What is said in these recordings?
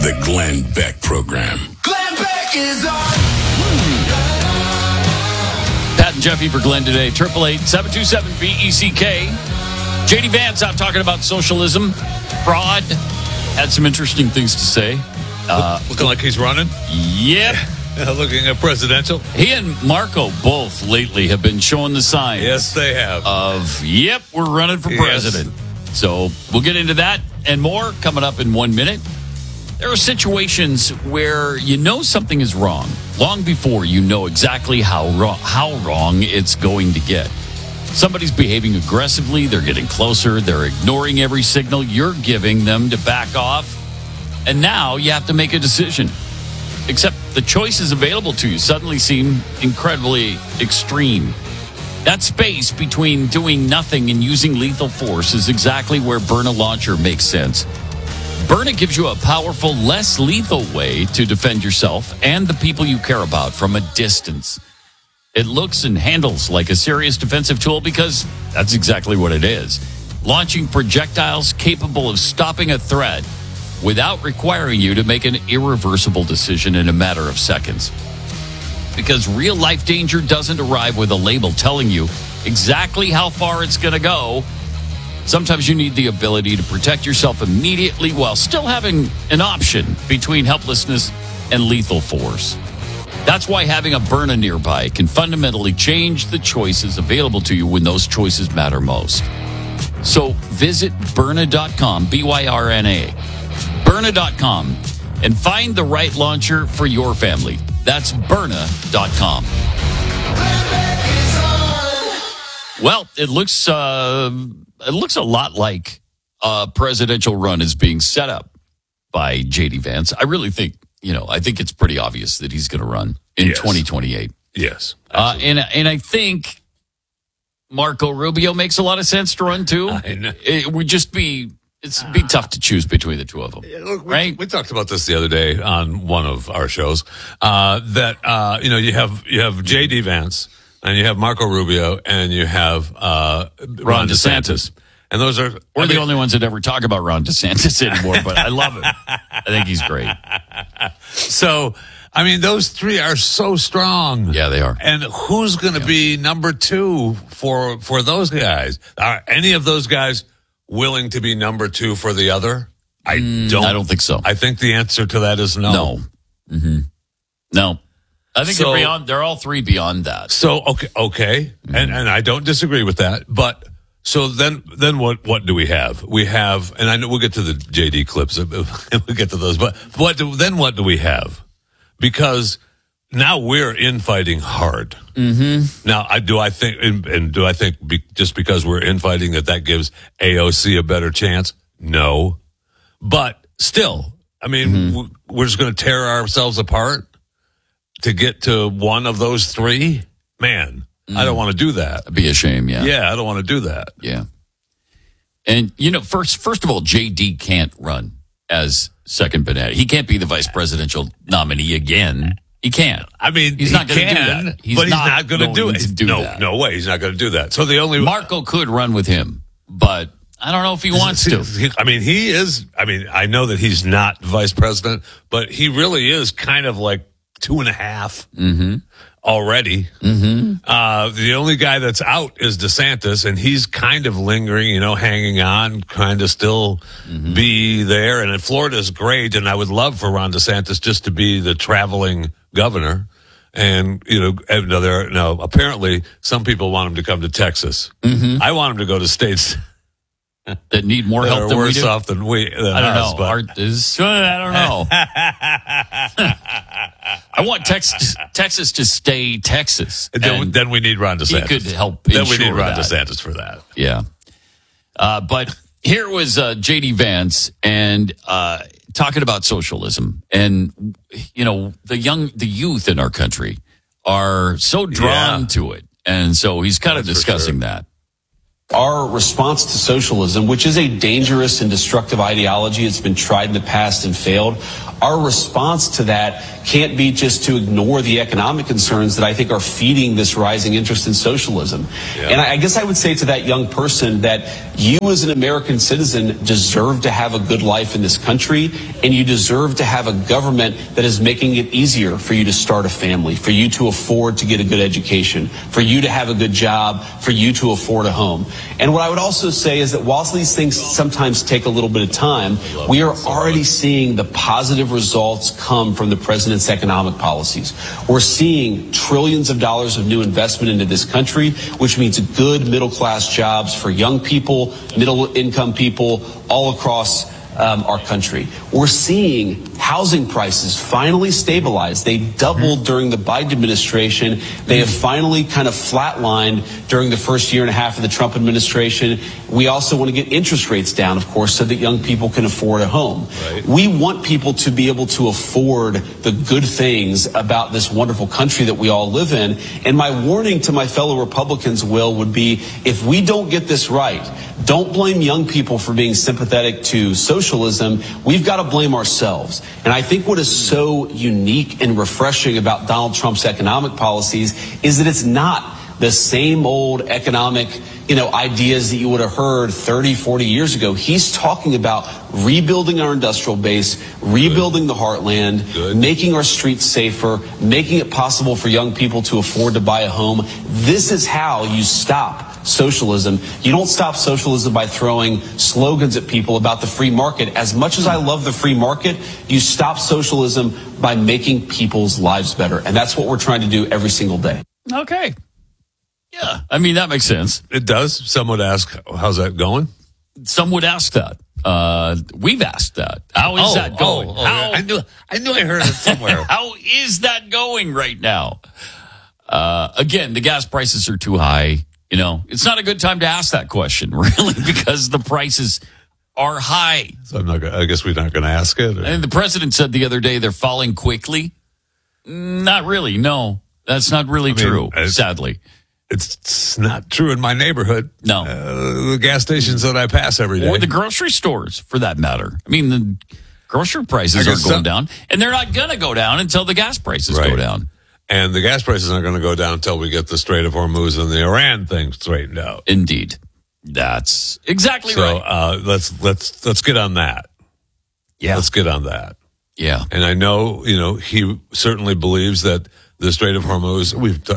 The Glenn Beck Program. Glenn Beck is on. Pat and Jeffy for Glenn today. 888-727-BECK. JD Vance out talking about socialism, fraud. Had some interesting things to say. Looking like he's running? Yep. Looking at presidential? He and Marco both lately have been showing the signs. Yes, they have. Yep, we're running for president. So we'll get into that and more coming up in 1 minute. There are situations where you know something is wrong long before you know exactly how wrong it's going to get. Somebody's behaving aggressively. They're getting closer. They're ignoring every signal you're giving them to back off. And now you have to make a decision. Except the choices available to you suddenly seem incredibly extreme. That space between doing nothing and using lethal force is exactly where Byrna Launcher makes sense. Byrna gives you a powerful, less lethal way to defend yourself and the people you care about from a distance. It looks and handles like a serious defensive tool because that's exactly what it is. Launching projectiles capable of stopping a threat without requiring you to make an irreversible decision in a matter of seconds. Because real-life danger doesn't arrive with a label telling you exactly how far it's going to go. Sometimes you need the ability to protect yourself immediately while still having an option between helplessness and lethal force. That's why having a Byrna nearby can fundamentally change the choices available to you when those choices matter most. So visit Byrna.com, Byrna, Byrna.com, and find the right launcher for your family. That's Byrna.com. Well, it looks a lot like a presidential run is being set up by J.D. Vance. I really think, I think it's pretty obvious that he's going to run in 2028. Yes. And I think Marco Rubio makes a lot of sense to run too. It would just be tough to choose between the two of them. Look, right? We talked about this the other day on one of our shows. That you have J.D. Vance and you have Marco Rubio and you have Ron DeSantis. And those are we're the only ones that ever talk about Ron DeSantis anymore, but I love it. I think he's great. So, those three are so strong. Yeah, they are. And who's going to be number two for those guys? Are any of those guys willing to be number two for the other? I don't think so. I think the answer to that is no. No. Mm-hmm. No. I think they're beyond. They're all three beyond that. So okay, mm-hmm. and I don't disagree with that. But so then what do we have? We have, and I know we'll get to the JD clips and we'll get to those. But what do we have? Because now we're infighting hard. Mm-hmm. Now, do I think just because we're infighting that gives AOC a better chance? No, but still, we're just going to tear ourselves apart to get to one of those three. Man, I don't want to do that. It'd be a shame. Yeah. Yeah, I don't want to do that. Yeah. And first of all, JD can't run as second banana. He can't be the vice presidential nominee again. He can't. He's not going to do that. But he's not going to do it. That. No way. He's not going to do that. So the only Marco could run with him, but I don't know if he wants to. He is. I know that he's not vice president, but he really is kind of like 2.5 already. Mm-hmm. The only guy that's out is DeSantis, and he's kind of lingering, hanging on, kind of still be there. And Florida's great, and I would love for Ron DeSantis just to be the traveling governor. And, apparently some people want him to come to Texas. Mm-hmm. I want him to go to states that need more help than we do. Off than we. Than I don't us, know. But. I don't know. I want Texas to stay Texas. Then we need Ron DeSantis. He could help. Then we need Ron DeSantis for that. Yeah. But here was J.D. Vance and talking about socialism, and the youth in our country are so drawn to it, and so he's kind of discussing that. Our response to socialism, which is a dangerous and destructive ideology, it's been tried in the past and failed. Our response to that can't be just to ignore the economic concerns that I think are feeding this rising interest in socialism. Yeah. And I guess I would say to that young person that you as an American citizen deserve to have a good life in this country, and you deserve to have a government that is making it easier for you to start a family, for you to afford to get a good education, for you to have a good job, for you to afford a home. And what I would also say is that whilst these things sometimes take a little bit of time, we are already seeing the positive results come from the president's economic policies. We're seeing trillions of dollars of new investment into this country, which means good middle-class jobs for young people, middle-income people all across our country. We're seeing housing prices finally stabilize. They doubled during the Biden administration. They have finally kind of flatlined during the first year and a half of the Trump administration. We also want to get interest rates down, of course, so that young people can afford a home. Right. We want people to be able to afford the good things about this wonderful country that we all live in. And my warning to my fellow Republicans, Will, would be if we don't get this right, don't blame young people for being sympathetic to socialism. We've got to blame ourselves. And I think what is so unique and refreshing about Donald Trump's economic policies is that it's not the same old economic, ideas that you would have heard 30, 40 years ago. He's talking about rebuilding our industrial base, rebuilding the heartland, making our streets safer, making it possible for young people to afford to buy a home. This is how you stop socialism. You don't stop socialism by throwing slogans at people about the free market. As much as I love the free market, you stop socialism by making people's lives better. And that's what we're trying to do every single day. Okay. Yeah. I mean, that makes sense. It does. Some would ask, how's that going? Some would ask that. We've asked that. How is that going? I knew I heard it somewhere. How is that going right now? Again, the gas prices are too high. It's not a good time to ask that question, really, because the prices are high. So I guess we're not going to ask it. And the president said the other day they're falling quickly. Not really. No, that's not really true, sadly. It's not true in my neighborhood. No. The gas stations that I pass every day. Or the grocery stores, for that matter. I mean, the grocery prices are going down, and they're not going to go down until the gas prices go down. And the gas prices aren't going to go down until we get the Strait of Hormuz and the Iran thing straightened out. Indeed. That's exactly right. Let's get on that. Yeah. Let's get on that. Yeah. And I know, he certainly believes that the Strait of Hormuz,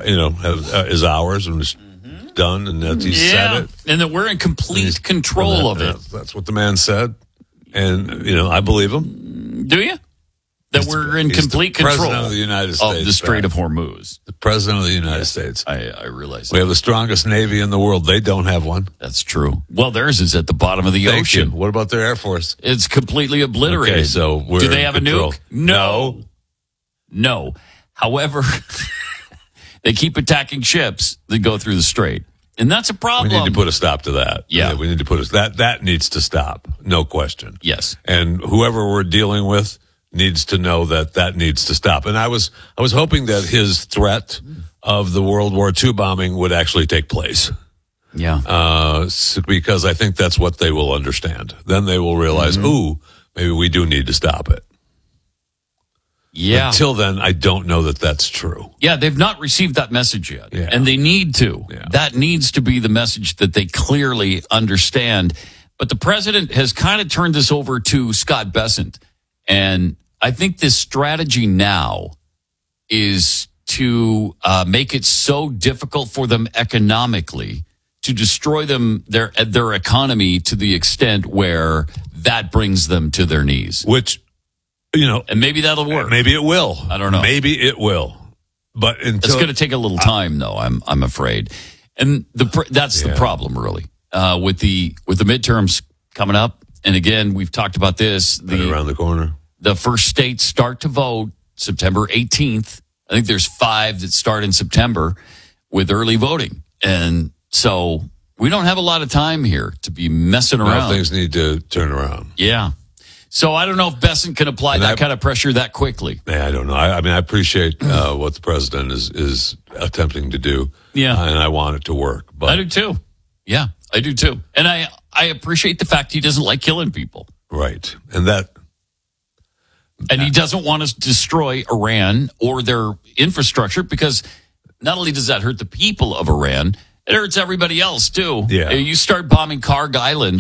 is ours and is done, and that he said it. And that we're in complete control of it. That's what the man said. And, I believe him. Do you? That we're in complete control President of the United States, of the Strait of Hormuz. The President of the United States. I realize that. We have the strongest Navy in the world. They don't have one. That's true. Well, theirs is at the bottom of the ocean. What about their Air Force? It's completely obliterated. Okay, so do they have a nuke? No. However, they keep attacking ships that go through the strait. And that's a problem. We need to put a stop to that. Yeah. We need to put that needs to stop. No question. Yes. And whoever we're dealing with needs to know that needs to stop. And I was hoping that his threat of the World War II bombing would actually take place. Yeah. Because I think that's what they will understand. Then they will realize, maybe we do need to stop it. Yeah. Until then, I don't know that that's true. Yeah, they've not received that message yet. Yeah. And they need to. Yeah. That needs to be the message that they clearly understand. But the president has kind of turned this over to Scott Bessent. And I think this strategy now is to make it so difficult for them economically to destroy their economy to the extent where that brings them to their knees. Which, and maybe that'll work. Maybe it will. I don't know. Maybe it will. But it's going to take a little time, though. I'm afraid, and that's the problem, really, with the midterms coming up. And again, we've talked about this. Around the corner. The first states start to vote September 18th. I think there's 5 that start in September with early voting. And so we don't have a lot of time here to be messing around. Things need to turn around. Yeah. So I don't know if Bessent can apply that kind of pressure that quickly. Yeah, I don't know. I appreciate what the president is attempting to do. Yeah. And I want it to work. But I do too. Yeah. I do too. And I appreciate the fact he doesn't like killing people. Right. And he doesn't want to destroy Iran or their infrastructure, because not only does that hurt the people of Iran, it hurts everybody else too. Yeah. You start bombing Karg Island